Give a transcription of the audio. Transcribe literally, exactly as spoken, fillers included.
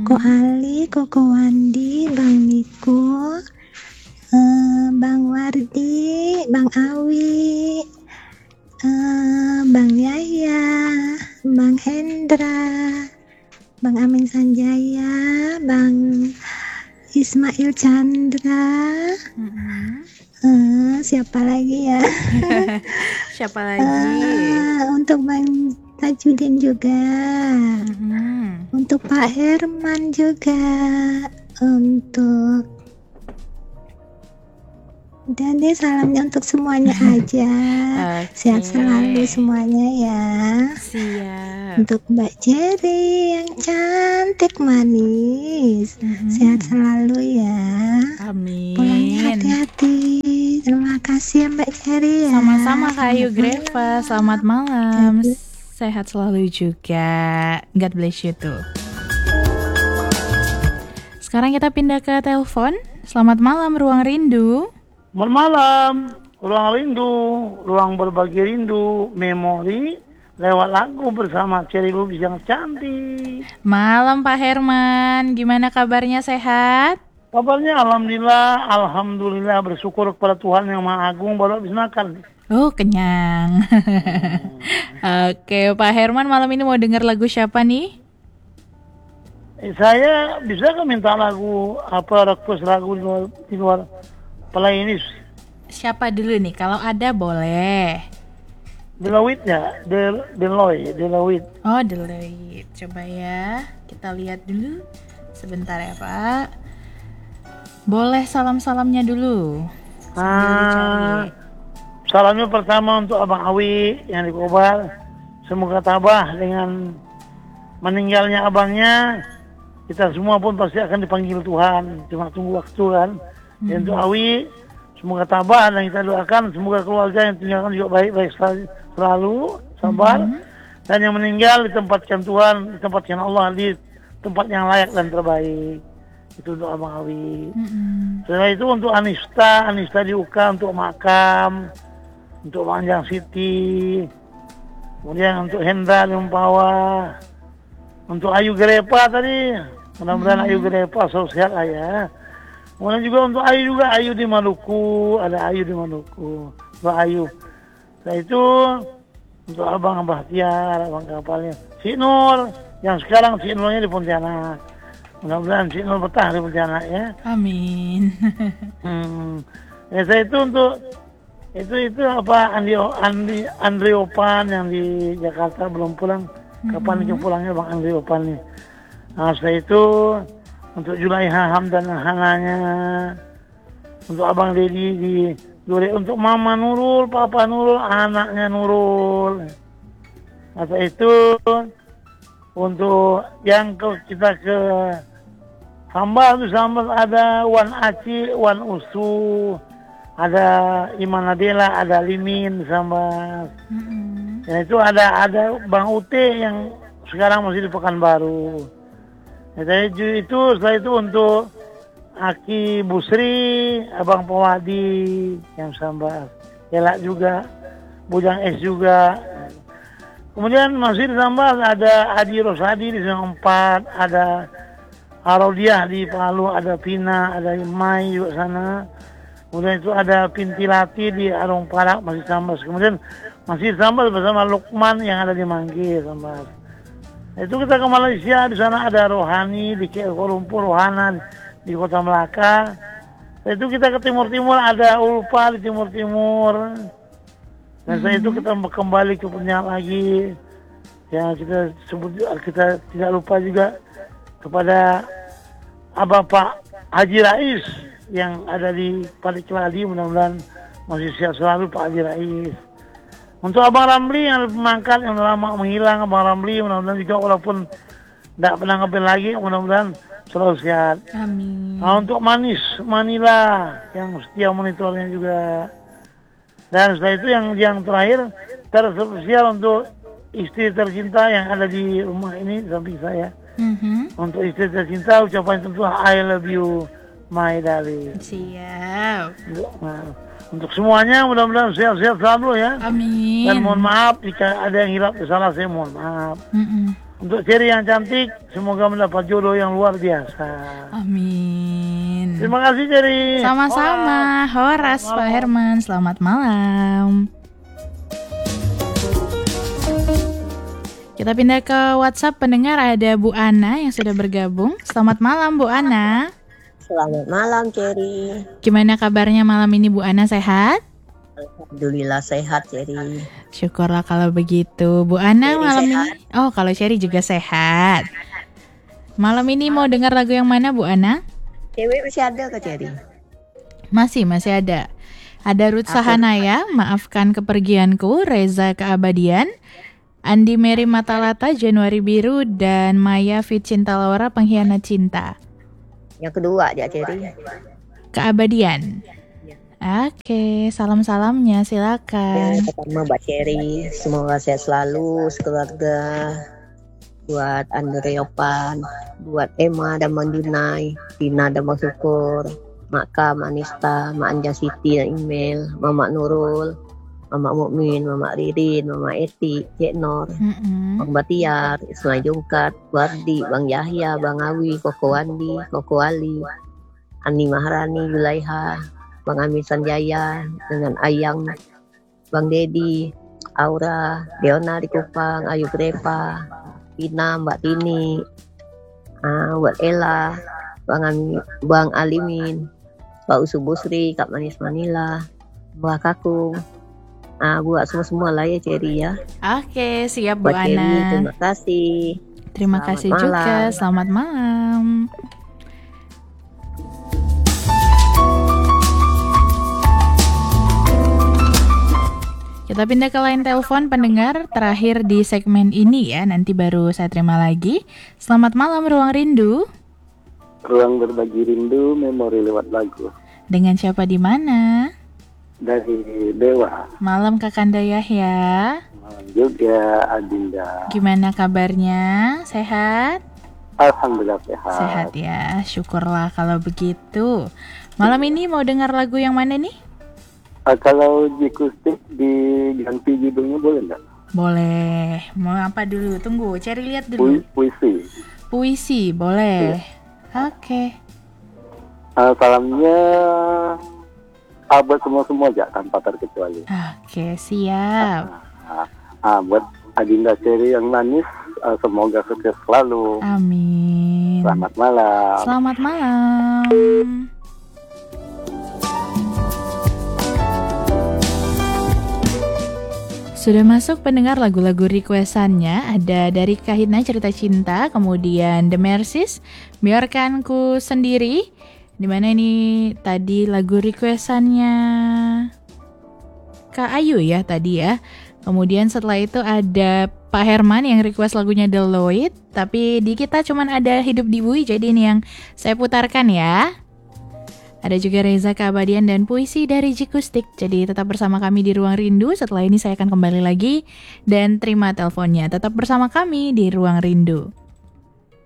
Koko Ali, Koko Wandi, Bang Niko, uh, Bang Wardi, Bang Awi, uh, Bang Yaya, Bang Hendra, Bang Amin Sanjaya, Bang Ismail Chandra, Mm-mm. uh, siapa lagi ya? Siapa lagi? Uh, untuk Bang Tajudin juga, Mm-mm. untuk Pak Herman juga, untuk udah deh, salamnya untuk semuanya aja. Oke. Sehat selalu semuanya ya. Siap. Untuk Mbak Cherry yang cantik manis, Mm-mm. sehat selalu ya. Amin. Pulangnya hati-hati. Terima kasih ya Mbak Cherry ya. Sama-sama Kak Ayu Selamat Greva. malam. Selamat malam. God bless. Sehat selalu juga. God bless you too. Sekarang kita pindah ke telepon. Selamat malam Ruang Rindu. Selamat malam, ruang rindu, ruang berbagi rindu, memori lewat lagu bersama Cherry Lubis yang cantik. Malam Pak Herman, gimana kabarnya, sehat? Kabarnya alhamdulillah, alhamdulillah, bersyukur kepada Tuhan yang Maha Agung baru habis makan. Oh, kenyang. Oke, Pak Herman malam ini mau dengar lagu siapa nih? Eh, saya bisa kan minta lagu apa request lagu di luar, di luar playlist. Siapa dulu nih? Kalau ada boleh. Deloitte ya, Del Deloitte, Deloitte. Oh, Deloitte. Coba ya, kita lihat dulu. Sebentar ya, Pak. Boleh salam-salamnya dulu. Sambil dicari. Ah, salamnya pertama untuk Abang Awi yang di Kobar. Semoga tabah dengan meninggalnya abangnya. Kita semua pun pasti akan dipanggil Tuhan. Cuma tunggu waktu kan. Dan untuk Awi, semoga tabah dan kita doakan semoga keluarga yang tinggalkan juga baik-baik selalu, sabar. Mm-hmm. Dan yang meninggal ditempatkan Tuhan, ditempatkan Allah di tempat yang layak dan terbaik. Itu untuk Abang Awi. Mm-hmm. Setelah itu untuk Anista, Anista di U K untuk makam, untuk Manjang City. Kemudian untuk Hendra di Mempawah, untuk Ayu Grepa tadi, mudah-mudahan mm-hmm. Ayu Grepa selalu sehat lah ya. Kemudian juga untuk Ayu juga, Ayu di Maluku, ada Ayu di Maluku, Mbak Ayu. Setelah itu untuk Abang Bahtiar, Abang kapalnya, Si Nur, yang sekarang Si Nurnya di Pontianak. Mudah-mudahan Si Nur betah di Pontianak ya. Amin. hmm. Ya saya itu untuk itu itu apa Andi Andi Andri Opan yang di Jakarta belum pulang. Kapan mm-hmm. pulangnya Bang Andri Opan nih? Nah setelah itu untuk Julaiha Hamdan Hananya, untuk Abang Dedi di Dure, untuk Mama Nurul, Papa Nurul, anaknya Nurul. Atau itu untuk yang ke, kita ke Sambal itu Sambal ada Wan Aci, Wan Usu, ada Iman Adela, ada Limin Sambal. Mm-hmm. Dan itu ada ada Bang Ute yang sekarang masih di Pekanbaru. Jadi itu setelah itu untuk Aki Busri, Abang Pawadi yang Sambas, Elak juga, Bujang Es juga. Kemudian masih di Sambas ada Adi Rosadi di Sungai Empat, ada Arodiah di Palu, ada Pina, ada Mai juga sana. Kemudian itu ada Pintilati di Arung Parak masih Sambas. Kemudian masih Sambas bersama Lukman yang ada di Manggi Sambas. Itu kita ke Malaysia, di sana ada Rohani di Kuala Lumpur, Rohana di Kota Melaka. Itu kita ke timur-timur, ada Ulpa di timur-timur. Dan setelah itu kita kembali ke Pontianak lagi. Ya kita sebut, kita tidak lupa juga kepada Abah Pak Haji Rais yang ada di Palikladi, mudah-mudahan masih sehat selalu Pak Haji Rais. Untuk Abang Ramli yang pemangkat yang lama menghilang, Abang Ramli mudah-mudahan juga walaupun tidak pernah ngeband lagi, mudah-mudahan selalu sehat. Amin. Nah, untuk Manis Manila yang setia monitornya juga. Dan setelah itu yang yang terakhir terspesial untuk istri tercinta yang ada di rumah ini samping saya. Mm-hmm. Untuk istri tercinta ucapan tentu I love you my darling. Siap. Nah, untuk semuanya mudah-mudahan sehat-sehat selalu ya. Amin. Dan mohon maaf jika ada yang hilap salah, saya mohon maaf. Mm-mm. Untuk Cherry yang cantik, semoga mendapat jodoh yang luar biasa. Amin. Terima kasih Cherry. Sama-sama, Horas Pak Herman, selamat malam. Kita pindah ke WhatsApp pendengar, ada Bu Ana yang sudah bergabung. Selamat malam Bu Ana. Selamat malam Cherry. Gimana kabarnya malam ini Bu Ana, sehat? Alhamdulillah sehat Cherry. Syukurlah kalau begitu. Bu Ana Cherry malam sehat. ini. Oh, kalau Cherry juga sehat. Malam ini mau dengar lagu yang mana Bu Ana? Cewek masih ada ke Cherry? Masih, masih ada. Ada Ruth Sahanaya, Maafkan Kepergianku, Reza Keabadian, Andi Mary Matalata, Januari Biru, dan Maya Fit Cinta Laura, Pengkhianat Cinta. Yang kedua aja Cherry. Keabadian. Oke, salam-salamnya silakan. Yang pertama Mbak Cherry, semoga sehat selalu sekeluarga. Buat Andre Opan, buat Emma dan Mang Junai, Tina dan Mang Syukur, Mak Kam, Anista, Mak Anja Siti dan Email, Mamak Nurul, Mamak Mukmin, Mamak Ririn, Mamak Eti, Cik Nor, Mm-mm. Bang Batiar, Ismail Jungkat, Wardi, Bang Yahya, Bang Awi, Koko Wandi, Koko Ali, Ani Maharani, Zulaiha, Bang Amin Sanjaya, dengan Ayang, Bang Dedi, Aura, Deona di Kupang, Ayu Grepa, Pina, Mbak Tini, uh, buat Ella, Bang, Ami, Bang Alimin, Pak Usu Busri, Kak Manis Manila, Mbak Kakung, uh, buat semua-semua lah ya Cherry ya. Oke, siap Bu Buat Cherry, Ana. terima kasih. Terima Selamat kasih malam. juga. Selamat malam. Kita pindah ke line telepon pendengar terakhir di segmen ini ya. Nanti baru saya terima lagi. Selamat malam Ruang Rindu. Ruang berbagi rindu, memori lewat lagu. Dengan siapa di mana? Dari Dewa. Malam Kakanda Yahya. Malam juga Adinda. Gimana kabarnya? Sehat? Alhamdulillah sehat. Sehat ya. Syukurlah kalau begitu. Malam ini mau dengar lagu yang mana nih? Ah, kalau Jikustik diganti judulnya boleh nggak? Boleh. Mau apa dulu? Tunggu, cari lihat Pui- dulu. Puisi. Puisi, boleh. Oke. Ah, salamnya ah, buat semua-semua aja tanpa terkecuali. Oke, siap. Ah, ah, buat Adinda Cherry yang manis, ah, semoga sukses selalu. Amin. Selamat malam. Selamat malam. Sudah masuk pendengar lagu-lagu requestannya. Ada dari Kahitna Cerita Cinta, kemudian The Mercies, Biarkan Ku Sendiri. Dimana ini tadi lagu requestannya Kak Ayu ya tadi ya. Kemudian setelah itu ada Pak Herman yang request lagunya The Lloyd. Tapi di kita cuman ada Hidup di Bui, jadi ini yang saya putarkan ya. Ada juga Reza Keabadian dan Puisi dari Jikustik. Jadi tetap bersama kami di Ruang Rindu. Setelah ini saya akan kembali lagi dan terima teleponnya. Tetap bersama kami di Ruang Rindu.